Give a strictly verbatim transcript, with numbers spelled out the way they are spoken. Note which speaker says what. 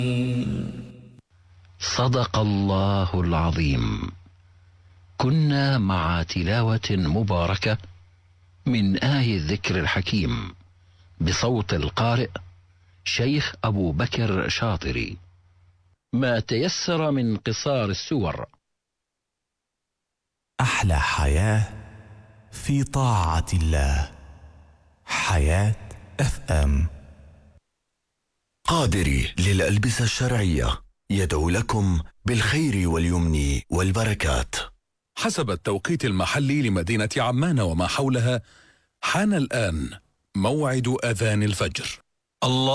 Speaker 1: صدق الله العظيم. كنا مع تلاوة مباركة من آي الذكر الحكيم بصوت القارئ شيخ أبو بكر شاطري، ما تيسر من قصار السور.
Speaker 2: أحلى حياة في طاعة الله. حياة اف ام.
Speaker 3: قادري للألبسة الشرعية يدعو لكم بالخير واليمن والبركات.
Speaker 4: حسب التوقيت المحلي لمدينة عمان وما حولها، حان الآن موعد أذان الفجر. الله